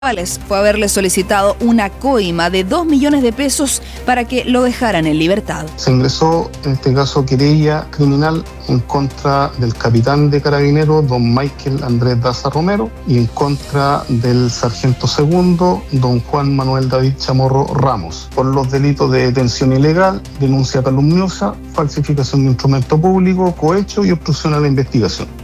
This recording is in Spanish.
fue haberle solicitado una coima de 2 millones de pesos para que lo dejaran en libertad. Se ingresó, en este caso, querella criminal en contra del capitán de Carabineros, don Michael Andrés Daza Romero, y en contra del sargento segundo, don Juan Manuel David Chamorro Ramos, por los delitos de detención ilegal, denuncia calumniosa, falsificación de instrumento público, cohecho y obstrucción a la investigación.